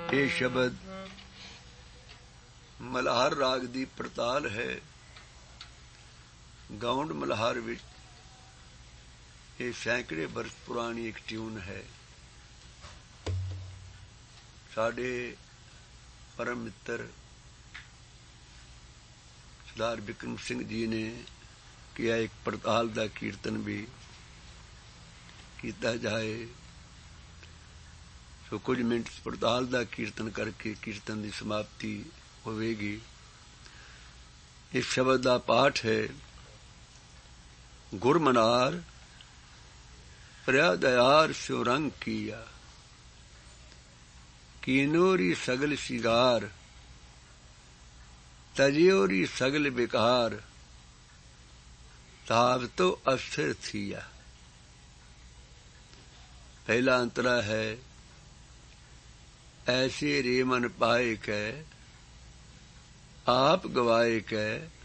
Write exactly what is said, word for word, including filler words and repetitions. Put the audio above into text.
ਇਹ ਸ਼ਬਦ ਮਲਹਾਰ ਰਾਗ ਦੀ ਪੜਤਾਲ ਹੈ। ਗਾਉਂਡ ਮਲਹਾਰ ਵਿੱਚ ਇਹ ਸੈਂਕੜੇ ਬਰਸ ਪੁਰਾਣੀ ਇੱਕ ਟਿਊਨ ਹੈ। ਸਾਡੇ ਪਰਮ ਮਿੱਤਰ ਸਰਦਾਰ ਬਿਕਰਮ ਸਿੰਘ ਜੀ ਨੇ ਕਿਹਾ ਇੱਕ ਪੜਤਾਲ ਦਾ ਕੀਰਤਨ ਵੀ ਕੀਤਾ ਜਾਏ। ਸੋ ਕੁਝ ਮਿੰਟ ਪੜਤਾਲ ਦਾ ਕੀਰਤਨ ਕਰਕੇ ਕੀਰਤਨ ਦੀ ਸਮਾਪਤੀ ਹੋਵੇਗੀ। ਇਸ ਸ਼ਬਦ ਦਾ ਪਾਠ ਹੈ। ਗੁਰਮਨਾਰ ਪ੍ਰਿਆ ਦਇਆਰ ਸਿਉ ਰੰਗ ਕੀਆ, ਕੀਨੋਰੀ ਸਗਲ ਸ਼ਿੰਗਾਰ, ਤਜਿਓਰੀ ਸਗਲ ਬਿਕਾਰ, ਤਾਵ ਤੋ ਅਸਥਿਰ ਥੀਆ। पहला अंतरा है। ऐसे रे मन पाए कै, आप गवाए कै,